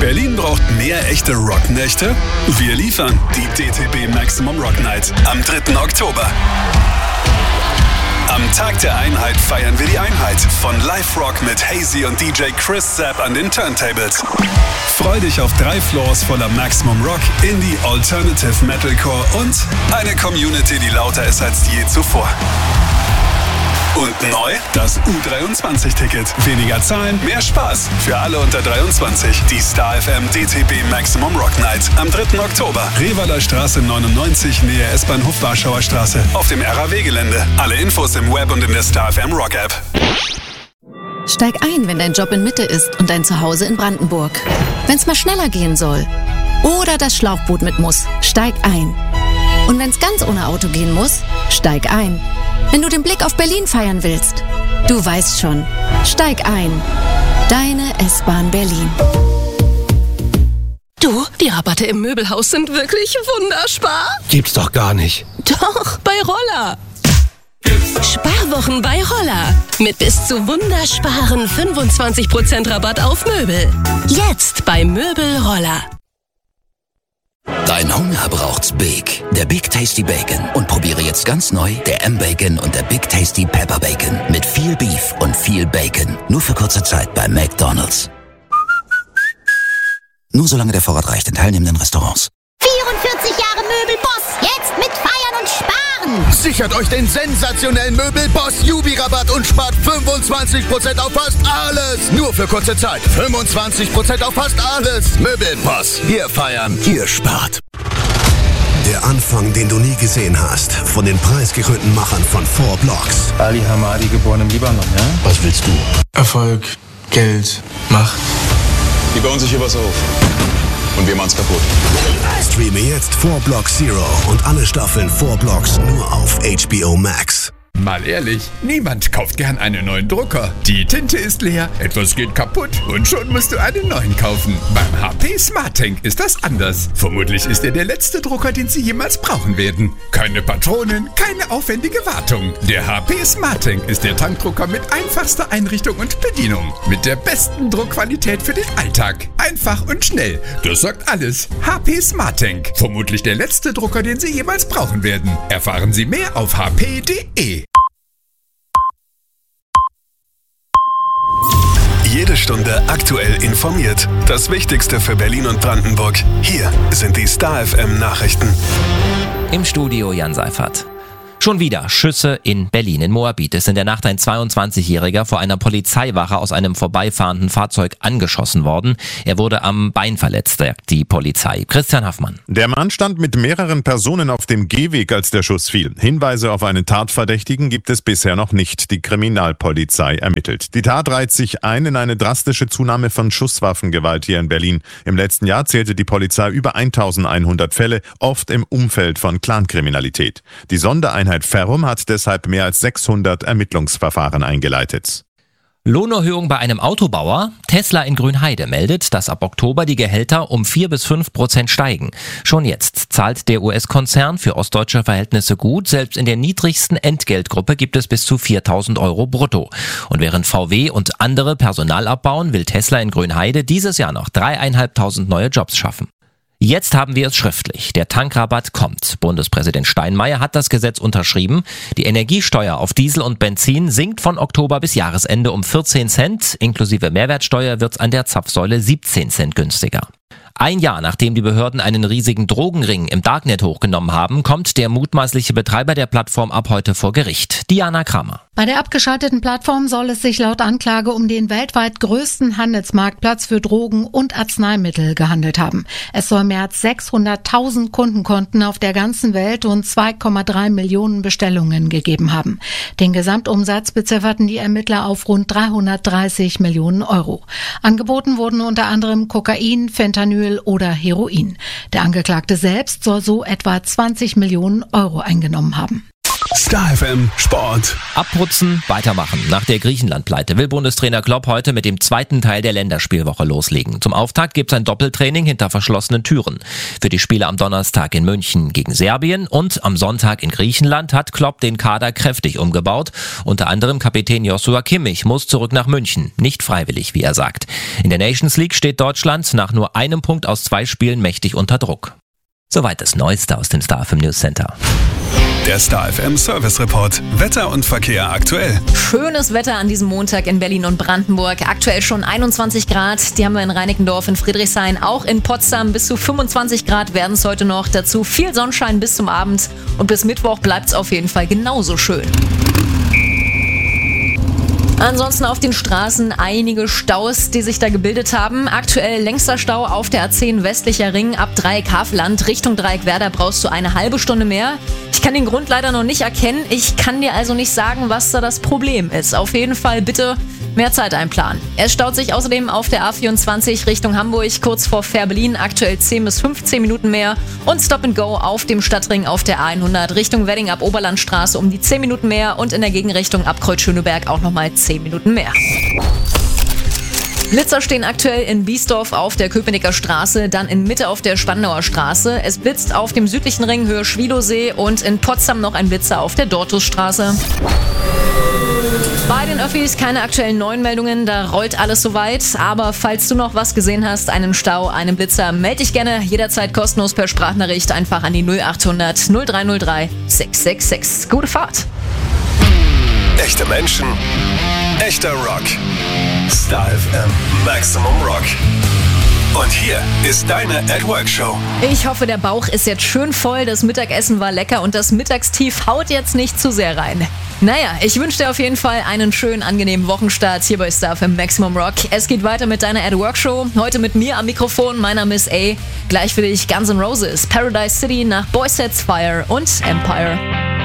Berlin braucht mehr echte Rocknächte? Wir liefern die DTB Maximum Rock Night am 3. Oktober. Am Tag der Einheit feiern wir die Einheit von Live Rock mit Hazy und DJ Chris Zapp an den Turntables. Freu dich auf 3 Floors voller Maximum Rock, Indie, Alternative, Metalcore und eine Community, die lauter ist als je zuvor. Und neu, das U23-Ticket. Weniger zahlen, mehr Spaß. Für alle unter 23. Die Star FM DTB Maximum Rock Night am 3. Oktober. Revaler Straße 99, Nähe S-Bahnhof Warschauer Straße. Auf dem RAW-Gelände. Alle Infos im Web und in der Star FM Rock App. Steig ein, wenn dein Job in Mitte ist und dein Zuhause in Brandenburg. Wenn's mal schneller gehen soll. Oder das Schlauchboot mit muss. Steig ein. Und wenn's ganz ohne Auto gehen muss, steig ein. Wenn du den Blick auf Berlin feiern willst, du weißt schon, steig ein. Deine S-Bahn Berlin. Du, die Rabatte im Möbelhaus sind wirklich wunderbar. Gibt's doch gar nicht. Doch, bei Roller. Sparwochen bei Roller. Mit bis zu wundersparen 25% Rabatt auf Möbel. Jetzt bei Möbel Roller. Dein Hunger braucht's Big. Der Big Tasty Bacon. Und probiere jetzt ganz neu der M-Bacon und der Big Tasty Pepper Bacon. Mit viel Beef und viel Bacon. Nur für kurze Zeit bei McDonald's. Nur solange der Vorrat reicht in teilnehmenden Restaurants. 44 Jahre Möbelboss. Jetzt mit Feiern und Sparen. Sichert euch den sensationellen Möbelboss Jubi-Rabatt und spart 25% auf fast alles. Nur für kurze Zeit. 25% auf fast alles. Möbelboss. Wir feiern, ihr spart. Der Anfang, den du nie gesehen hast. Von den preisgekrönten Machern von 4 Blocks. Ali Hamadi, geboren im Libanon, ja? Was willst du? Erfolg, Geld, Macht. Die bauen sich hier was auf. Und wir machen's kaputt. Streame jetzt 4 Blocks Zero und alle Staffeln 4 Blocks nur auf HBO Max. Mal ehrlich, niemand kauft gern einen neuen Drucker. Die Tinte ist leer, etwas geht kaputt und schon musst du einen neuen kaufen. Beim HP SmartTank ist das anders. Vermutlich ist er der letzte Drucker, den Sie jemals brauchen werden. Keine Patronen, keine aufwendige Wartung. Der HP SmartTank ist der Tankdrucker mit einfachster Einrichtung und Bedienung. Mit der besten Druckqualität für den Alltag. Einfach und schnell. Das sagt alles. HP SmartTank. Vermutlich der letzte Drucker, den Sie jemals brauchen werden. Erfahren Sie mehr auf hp.de. Jede Stunde aktuell informiert. Das Wichtigste für Berlin und Brandenburg. Hier sind die Star FM Nachrichten. Im Studio Jan Seifert. Schon wieder Schüsse in Berlin. In Moabit ist in der Nacht ein 22-Jähriger vor einer Polizeiwache aus einem vorbeifahrenden Fahrzeug angeschossen worden. Er wurde am Bein verletzt, sagt die Polizei. Christian Haffmann. Der Mann stand mit mehreren Personen auf dem Gehweg, als der Schuss fiel. Hinweise auf einen Tatverdächtigen gibt es bisher noch nicht. Die Kriminalpolizei ermittelt. Die Tat reiht sich ein in eine drastische Zunahme von Schusswaffengewalt hier in Berlin. Im letzten Jahr zählte die Polizei über 1100 Fälle, oft im Umfeld von Clankriminalität. Die Sondereinheit Ferrum hat deshalb mehr als 600 Ermittlungsverfahren eingeleitet. Lohnerhöhung bei einem Autobauer. Tesla in Grünheide meldet, dass ab Oktober die Gehälter um 4-5% steigen. Schon jetzt zahlt der US-Konzern für ostdeutsche Verhältnisse gut. Selbst in der niedrigsten Entgeltgruppe gibt es bis zu 4.000 Euro brutto. Und während VW und andere Personal abbauen, will Tesla in Grünheide dieses Jahr noch 3.500 neue Jobs schaffen. Jetzt haben wir es schriftlich. Der Tankrabatt kommt. Bundespräsident Steinmeier hat das Gesetz unterschrieben. Die Energiesteuer auf Diesel und Benzin sinkt von Oktober bis Jahresende um 14 Cent. Inklusive Mehrwertsteuer wird's an der Zapfsäule 17 Cent günstiger. Ein Jahr nachdem die Behörden einen riesigen Drogenring im Darknet hochgenommen haben, kommt der mutmaßliche Betreiber der Plattform ab heute vor Gericht. Diana Kramer. Bei der abgeschalteten Plattform soll es sich laut Anklage um den weltweit größten Handelsmarktplatz für Drogen und Arzneimittel gehandelt haben. Es soll mehr als 600.000 Kundenkonten auf der ganzen Welt und 2,3 Millionen Bestellungen gegeben haben. Den Gesamtumsatz bezifferten die Ermittler auf rund 330 Millionen Euro. Angeboten wurden unter anderem Kokain, Fentanyl oder Heroin. Der Angeklagte selbst soll so etwa 20 Millionen Euro eingenommen haben. Star FM Sport. Abputzen, weitermachen. Nach der Griechenland-Pleite will Bundestrainer Klopp heute mit dem zweiten Teil der Länderspielwoche loslegen. Zum Auftakt gibt es ein Doppeltraining hinter verschlossenen Türen. Für die Spiele am Donnerstag in München gegen Serbien und am Sonntag in Griechenland hat Klopp den Kader kräftig umgebaut. Unter anderem Kapitän Joshua Kimmich muss zurück nach München. Nicht freiwillig, wie er sagt. In der Nations League steht Deutschland nach nur einem Punkt aus 2 Spielen mächtig unter Druck. Soweit das Neueste aus dem Star FM News Center. Der Star FM Service Report. Wetter und Verkehr aktuell. Schönes Wetter an diesem Montag in Berlin und Brandenburg. Aktuell schon 21 Grad. Die haben wir in Reinickendorf, in Friedrichshain, auch in Potsdam. Bis zu 25 Grad werden es heute noch. Dazu viel Sonnenschein bis zum Abend. Und bis Mittwoch bleibt es auf jeden Fall genauso schön. Ansonsten auf den Straßen einige Staus, die sich da gebildet haben. Aktuell längster Stau auf der A10 westlicher Ring ab Dreieck-Havelland Richtung Dreieck-Werder brauchst du eine halbe Stunde mehr. Ich kann den Grund leider noch nicht erkennen. Ich kann dir also nicht sagen, was da das Problem ist. Auf jeden Fall bitte mehr Zeit einplanen. Es staut sich außerdem auf der A24 Richtung Hamburg kurz vor Fährberlin aktuell 10 bis 15 Minuten mehr und Stop and Go auf dem Stadtring auf der A100 Richtung Wedding ab Oberlandstraße um die 10 Minuten mehr und in der Gegenrichtung ab Kreuz-Schöneberg auch nochmal 10 Minuten mehr. Blitzer stehen aktuell in Biesdorf auf der Köpenicker Straße, dann in Mitte auf der Spandauer Straße. Es blitzt auf dem südlichen Ring Höhe Schwiedosee und in Potsdam noch ein Blitzer auf der Dortusstraße. Bei den Öffis keine aktuellen neuen Meldungen, da rollt alles soweit. Aber falls du noch was gesehen hast, einen Stau, einen Blitzer, melde dich gerne jederzeit kostenlos per Sprachnachricht einfach an die 0800 0303 666. Gute Fahrt! Echte Menschen, echter Rock. Star FM Maximum Rock. Und hier ist deine At-Work-Show. Ich hoffe, der Bauch ist jetzt schön voll, das Mittagessen war lecker und das Mittagstief haut jetzt nicht zu sehr rein. Naja, ich wünsche dir auf jeden Fall einen schönen, angenehmen Wochenstart hier bei Star FM Maximum Rock. Es geht weiter mit deiner At-Work-Show. Heute mit mir am Mikrofon, mein Name ist A. Gleich für dich Guns N' Roses, Paradise City nach Boy Sets Fire und Empire.